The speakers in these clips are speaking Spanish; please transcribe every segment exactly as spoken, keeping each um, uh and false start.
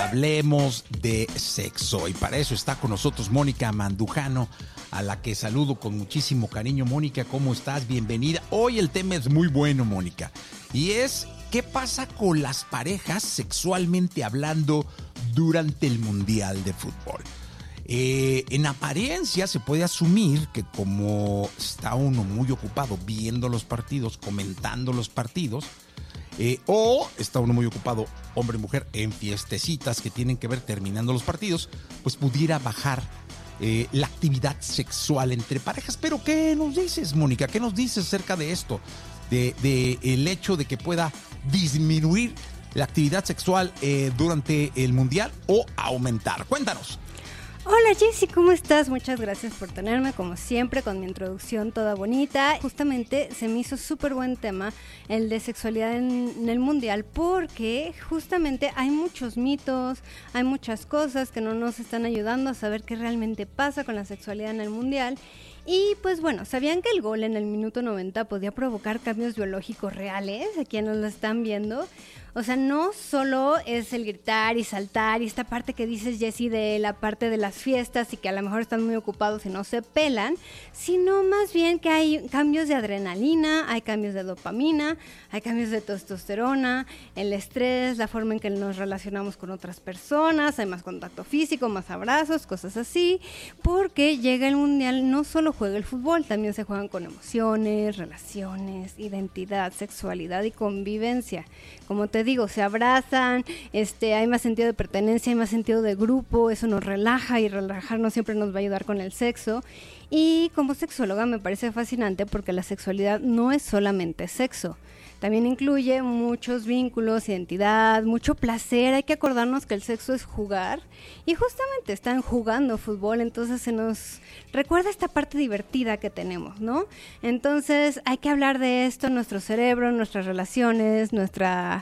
hablemos de sexo. Y para eso está con nosotros Mónica Mandujano, a la que saludo con muchísimo cariño. Mónica, ¿cómo estás? Bienvenida. Hoy el tema es muy bueno, Mónica, y es ¿qué pasa con las parejas sexualmente hablando durante el Mundial de Fútbol? Eh, en apariencia se puede asumir que como está uno muy ocupado viendo los partidos, comentando los partidos, eh, o está uno muy ocupado, hombre y mujer, en fiestecitas que tienen que ver terminando los partidos, pues pudiera bajar eh, la actividad sexual entre parejas. Pero ¿qué nos dices, Mónica? ¿Qué nos dices acerca de esto? De, de el hecho de que pueda disminuir la actividad sexual eh, durante el Mundial o aumentar. Cuéntanos. Hola Jessy, ¿cómo estás? Muchas gracias por tenerme, como siempre, con mi introducción toda bonita. Justamente se me hizo súper buen tema el de sexualidad en, en el Mundial, porque justamente hay muchos mitos, hay muchas cosas que no nos están ayudando a saber qué realmente pasa con la sexualidad en el Mundial. Y pues bueno, ¿sabían que el gol en el minuto noventa podía provocar cambios biológicos reales a quienes lo están viendo? O sea, no solo es el gritar y saltar y esta parte que dices, Jessy, de la parte de las fiestas y que a lo mejor están muy ocupados y no se pelan, sino más bien que hay cambios de adrenalina, hay cambios de dopamina, hay cambios de testosterona, el estrés, la forma en que nos relacionamos con otras personas, hay más contacto físico, más abrazos, cosas así, porque llega el Mundial, no solo juega el fútbol, también se juegan con emociones, relaciones, identidad, sexualidad y convivencia. Como te digo, se abrazan, este, hay más sentido de pertenencia, hay más sentido de grupo, eso nos relaja y relajarnos siempre nos va a ayudar con el sexo. Y como sexóloga me parece fascinante porque la sexualidad no es solamente sexo. También incluye muchos vínculos, identidad, mucho placer. Hay que acordarnos que el sexo es jugar y justamente están jugando fútbol, entonces se nos recuerda esta parte divertida que tenemos, ¿no? Entonces hay que hablar de esto, nuestro cerebro, nuestras relaciones, nuestra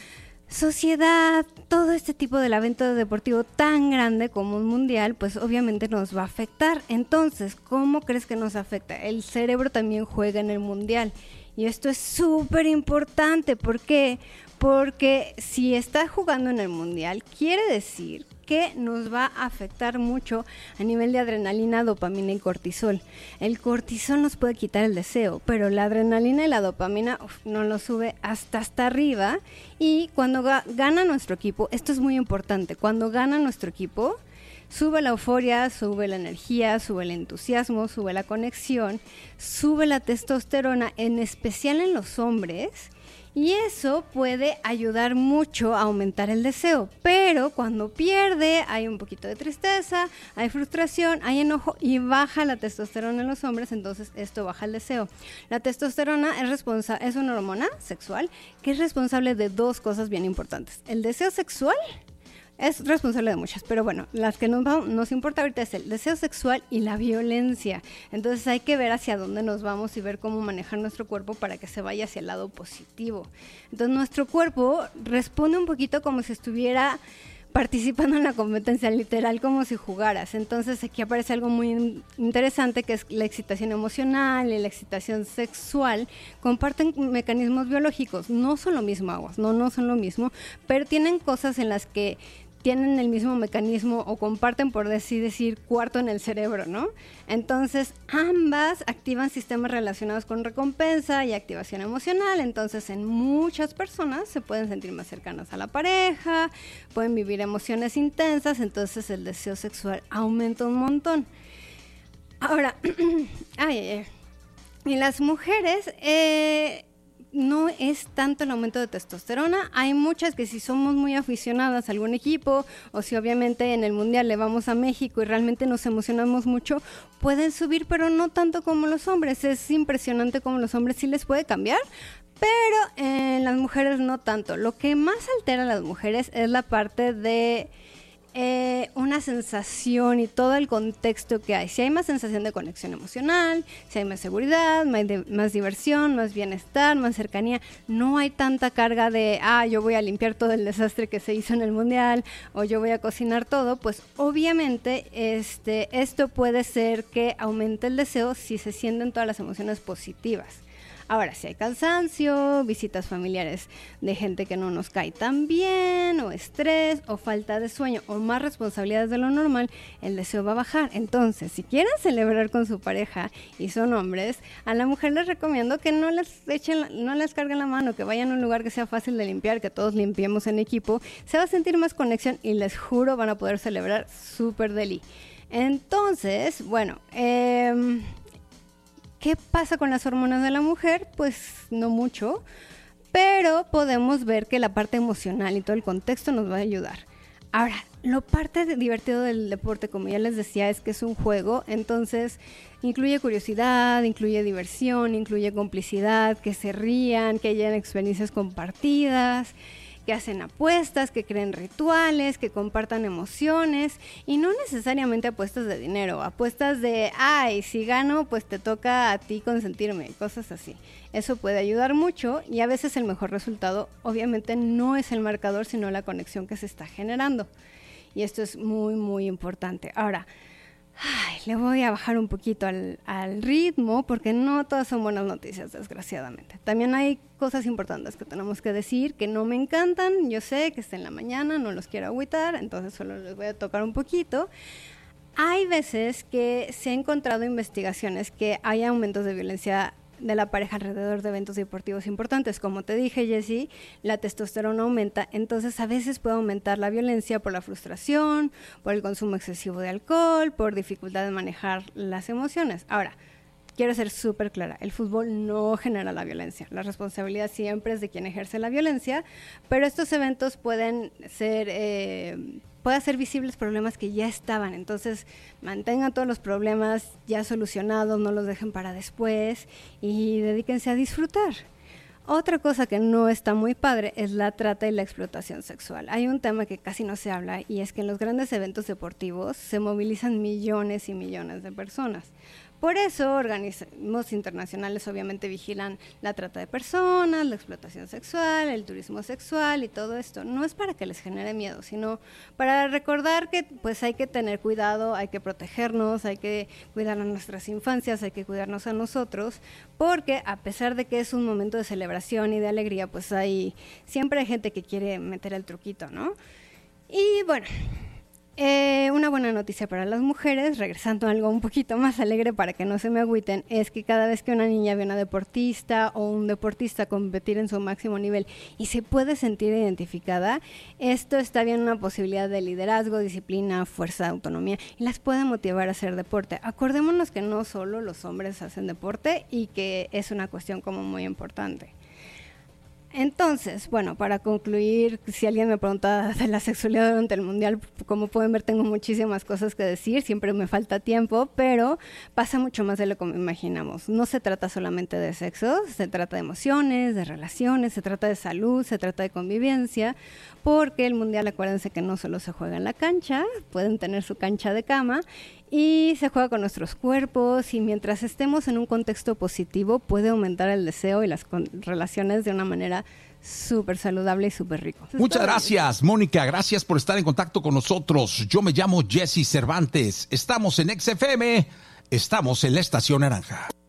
sociedad, todo este tipo del evento deportivo tan grande como un mundial, pues obviamente nos va a afectar. Entonces, ¿cómo crees que nos afecta? El cerebro también juega en el mundial. Y esto es súper importante. ¿Por qué? Porque si está jugando en el Mundial, quiere decir que nos va a afectar mucho a nivel de adrenalina, dopamina y cortisol. El cortisol nos puede quitar el deseo, pero la adrenalina y la dopamina uf, nos lo sube hasta hasta arriba. Y cuando ga- gana nuestro equipo, esto es muy importante, cuando gana nuestro equipo, sube la euforia, sube la energía, sube el entusiasmo, sube la conexión, sube la testosterona, en especial en los hombres, y eso puede ayudar mucho a aumentar el deseo. Pero cuando pierde hay un poquito de tristeza, hay frustración, hay enojo y baja la testosterona en los hombres, entonces esto baja el deseo. La testosterona es, responsa- es una hormona sexual que es responsable de dos cosas bien importantes: el deseo sexual. Es responsable de muchas, pero bueno, las que nos, nos importa ahorita es el deseo sexual y la violencia. Entonces hay que ver hacia dónde nos vamos y ver cómo manejar nuestro cuerpo para que se vaya hacia el lado positivo. Entonces nuestro cuerpo responde un poquito como si estuviera participando en la competencia, literal como si jugaras. Entonces aquí aparece algo muy interesante, que es la excitación emocional y la excitación sexual. Comparten mecanismos biológicos, no son lo mismo, aguas, no, no son lo mismo, pero tienen cosas en las que tienen el mismo mecanismo o comparten, por así decir, cuarto en el cerebro, ¿no? Entonces, ambas activan sistemas relacionados con recompensa y activación emocional. Entonces, en muchas personas se pueden sentir más cercanas a la pareja, pueden vivir emociones intensas, entonces el deseo sexual aumenta un montón. Ahora, ay, ay, ay. Y las mujeres, eh... no es tanto el aumento de testosterona. Hay muchas que si somos muy aficionadas a algún equipo o si obviamente en el Mundial le vamos a México y realmente nos emocionamos mucho, pueden subir, pero no tanto como los hombres. Es impresionante como los hombres sí les puede cambiar, pero en las mujeres no tanto. Lo que más altera a las mujeres es la parte de Eh, una sensación y todo el contexto que hay. Si hay más sensación de conexión emocional, si hay más seguridad, más, de, más diversión, más bienestar, más cercanía, no hay tanta carga de, ah, yo voy a limpiar todo el desastre que se hizo en el Mundial o yo voy a cocinar todo, pues obviamente este, esto puede ser que aumente el deseo si se sienten todas las emociones positivas. Ahora, si hay cansancio, visitas familiares de gente que no nos cae tan bien, o estrés, o falta de sueño, o más responsabilidades de lo normal, el deseo va a bajar. Entonces, si quieren celebrar con su pareja y son hombres, a la mujer les recomiendo que no les echen, no les carguen la mano, que vayan a un lugar que sea fácil de limpiar, que todos limpiemos en equipo. Se va a sentir más conexión y les juro van a poder celebrar súper deli. Entonces, bueno, eh... ¿qué pasa con las hormonas de la mujer? Pues no mucho, pero podemos ver que la parte emocional y todo el contexto nos va a ayudar. Ahora, lo parte de divertido del deporte, como ya les decía, es que es un juego, entonces incluye curiosidad, incluye diversión, incluye complicidad, que se rían, que hayan experiencias compartidas, que hacen apuestas, que creen rituales, que compartan emociones y no necesariamente apuestas de dinero, apuestas de, ay, si gano, pues te toca a ti consentirme, cosas así. Eso puede ayudar mucho y a veces el mejor resultado obviamente no es el marcador, sino la conexión que se está generando. Y esto es muy, muy importante. Ahora, ay, le voy a bajar un poquito al, al ritmo porque no todas son buenas noticias, desgraciadamente. También hay cosas importantes que tenemos que decir que no me encantan. Yo sé que está en la mañana, no los quiero agüitar, entonces solo les voy a tocar un poquito. Hay veces que se han encontrado investigaciones que hay aumentos de violencia de la pareja alrededor de eventos deportivos importantes. Como te dije, Jessie, la testosterona aumenta, entonces a veces puede aumentar la violencia por la frustración, por el consumo excesivo de alcohol, por dificultad de manejar las emociones. Ahora, quiero ser súper clara, el fútbol no genera la violencia, la responsabilidad siempre es de quien ejerce la violencia, pero estos eventos pueden ser... Eh, puede hacer visibles problemas que ya estaban, entonces mantengan todos los problemas ya solucionados, no los dejen para después y dedíquense a disfrutar. Otra cosa que no está muy padre es la trata y la explotación sexual. Hay un tema que casi no se habla y es que en los grandes eventos deportivos se movilizan millones y millones de personas. Por eso, organismos internacionales obviamente vigilan la trata de personas, la explotación sexual, el turismo sexual y todo esto. No es para que les genere miedo, sino para recordar que pues hay que tener cuidado, hay que protegernos, hay que cuidar a nuestras infancias, hay que cuidarnos a nosotros, porque a pesar de que es un momento de celebración y de alegría, pues hay siempre hay gente que quiere meter el truquito, ¿no? Y bueno... Eh, una buena noticia para las mujeres, regresando a algo un poquito más alegre para que no se me agüiten, es que cada vez que una niña ve a una deportista o un deportista competir en su máximo nivel y se puede sentir identificada, esto está bien una posibilidad de liderazgo, disciplina, fuerza, autonomía y las puede motivar a hacer deporte. Acordémonos que no solo los hombres hacen deporte y que es una cuestión como muy importante. Entonces, bueno, para concluir, si alguien me pregunta de la sexualidad durante el mundial, como pueden ver tengo muchísimas cosas que decir, siempre me falta tiempo, pero pasa mucho más de lo que imaginamos. No se trata solamente de sexo, se trata de emociones, de relaciones, se trata de salud, se trata de convivencia, porque el mundial, acuérdense que no solo se juega en la cancha, pueden tener su cancha de cama, y se juega con nuestros cuerpos y mientras estemos en un contexto positivo puede aumentar el deseo y las relaciones de una manera súper saludable y súper rico. Muchas gracias, Mónica. Gracias por estar en contacto con nosotros. Yo me llamo Jessie Cervantes. Estamos en X F M. Estamos en la Estación Naranja.